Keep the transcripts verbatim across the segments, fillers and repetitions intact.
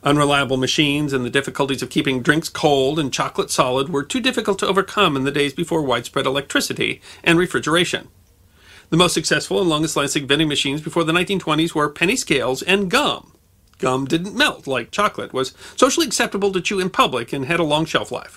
Unreliable machines and the difficulties of keeping drinks cold and chocolate solid were too difficult to overcome in the days before widespread electricity and refrigeration. The most successful and longest-lasting vending machines before the nineteen twenties were penny scales and gum. Gum didn't melt like chocolate, was socially acceptable to chew in public, and had a long shelf life.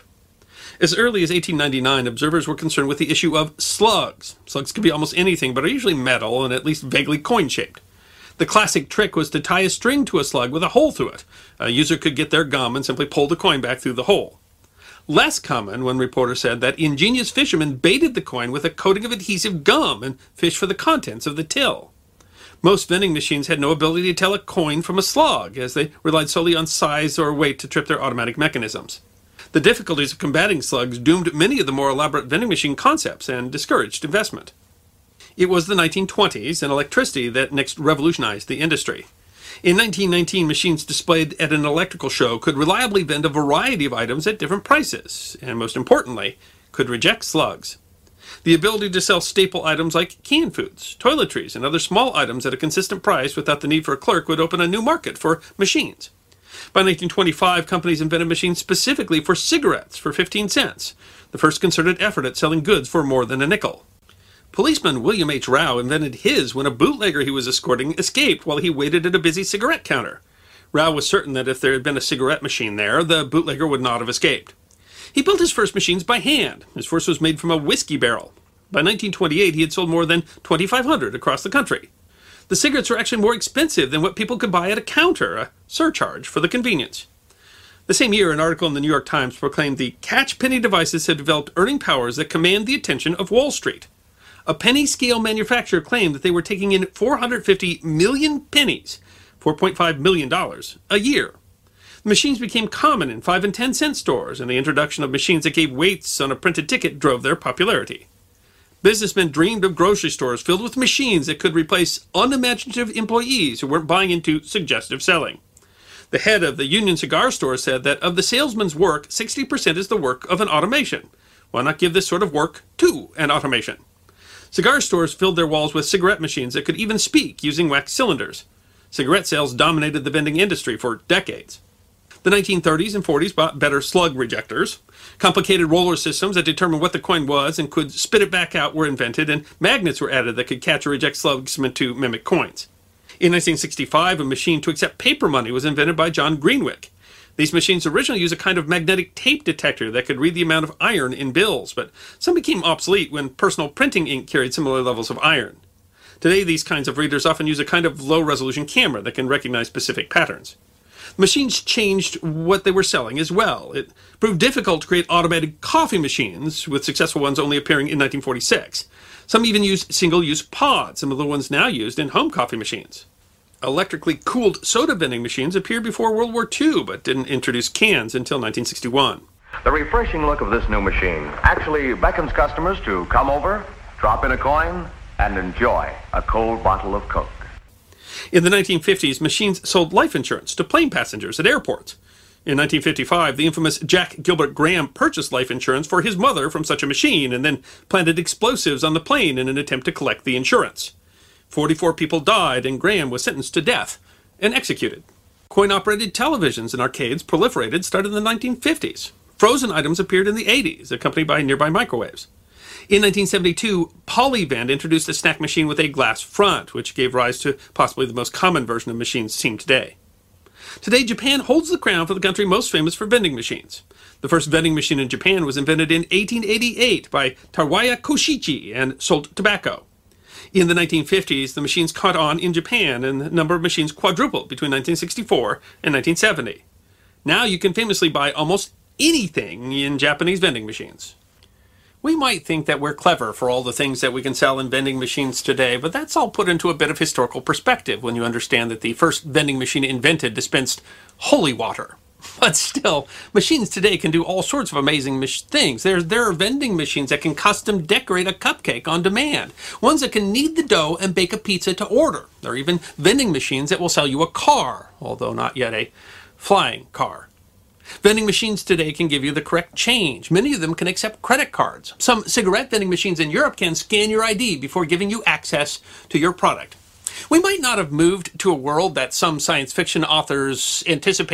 As early as eighteen ninety-nine, observers were concerned with the issue of slugs. Slugs could be almost anything, but are usually metal and at least vaguely coin-shaped. The classic trick was to tie a string to a slug with a hole through it. A user could get their gum and simply pull the coin back through the hole. Less common, one reporter said, that ingenious fishermen baited the coin with a coating of adhesive gum and fished for the contents of the till. Most vending machines had no ability to tell a coin from a slug, as they relied solely on size or weight to trip their automatic mechanisms. The difficulties of combating slugs doomed many of the more elaborate vending machine concepts and discouraged investment. It was the nineteen twenties and electricity that next revolutionized the industry. In nineteen nineteen, machines displayed at an electrical show could reliably vend a variety of items at different prices, and most importantly, could reject slugs. The ability to sell staple items like canned foods, toiletries, and other small items at a consistent price without the need for a clerk would open a new market for machines. By nineteen twenty-five, companies invented machines specifically for cigarettes for fifteen cents, the first concerted effort at selling goods for more than a nickel. Policeman William H. Rao invented his when a bootlegger he was escorting escaped while he waited at a busy cigarette counter. Rao was certain that if there had been a cigarette machine there, the bootlegger would not have escaped. He built his first machines by hand. His first was made from a whiskey barrel. By nineteen twenty-eight, he had sold more than twenty-five hundred across the country. The cigarettes were actually more expensive than what people could buy at a counter, a surcharge for the convenience. The same year, an article in the New York Times proclaimed the catch penny devices had developed earning powers that command the attention of Wall Street. A penny scale manufacturer claimed that they were taking in four hundred fifty million pennies, four point five million dollars, a year. The machines became common in five and ten cent stores, and the introduction of machines that gave weights on a printed ticket drove their popularity. Businessmen dreamed of grocery stores filled with machines that could replace unimaginative employees who weren't buying into suggestive selling. The head of the Union Cigar Store said that of the salesman's work, sixty percent is the work of an automation. Why not give this sort of work to an automation? Cigar stores filled their walls with cigarette machines that could even speak using wax cylinders. Cigarette sales dominated the vending industry for decades. The nineteen thirties and forties brought better slug rejectors. Complicated roller systems that determined what the coin was and could spit it back out were invented, and magnets were added that could catch or reject slugs meant to mimic coins. In nineteen sixty-five, a machine to accept paper money was invented by John Greenwick. These machines originally used a kind of magnetic tape detector that could read the amount of iron in bills, but some became obsolete when personal printing ink carried similar levels of iron. Today, these kinds of readers often use a kind of low-resolution camera that can recognize specific patterns. The machines changed what they were selling as well. It proved difficult to create automated coffee machines, with successful ones only appearing in nineteen forty-six. Some even used single-use pods, some of the ones now used in home coffee machines. Electrically cooled soda vending machines appeared before World War Two, but didn't introduce cans until nineteen sixty-one. The refreshing look of this new machine actually beckons customers to come over, drop in a coin, and enjoy a cold bottle of Coke. In the nineteen fifties, machines sold life insurance to plane passengers at airports. In nineteen fifty-five, the infamous Jack Gilbert Graham purchased life insurance for his mother from such a machine and then planted explosives on the plane in an attempt to collect the insurance. forty-four people died, and Graham was sentenced to death and executed. Coin-operated televisions and arcades proliferated starting in the nineteen fifties. Frozen items appeared in the eighties, accompanied by nearby microwaves. In nineteen seventy-two, Polyvend introduced a snack machine with a glass front, which gave rise to possibly the most common version of machines seen today. Today, Japan holds the crown for the country most famous for vending machines. The first vending machine in Japan was invented in eighteen eighty-eight by Tawaya Koshichi and sold tobacco. In the nineteen fifties, the machines caught on in Japan, and the number of machines quadrupled between nineteen sixty-four and nineteen seventy. Now you can famously buy almost anything in Japanese vending machines. We might think that we're clever for all the things that we can sell in vending machines today, but that's all put into a bit of historical perspective when you understand that the first vending machine invented dispensed holy water. But still, machines today can do all sorts of amazing mach- things. There, there are vending machines that can custom decorate a cupcake on demand. Ones that can knead the dough and bake a pizza to order. There are even vending machines that will sell you a car, although not yet a flying car. Vending machines today can give you the correct change. Many of them can accept credit cards. Some cigarette vending machines in Europe can scan your I D before giving you access to your product. We might not have moved to a world that some science fiction authors anticipate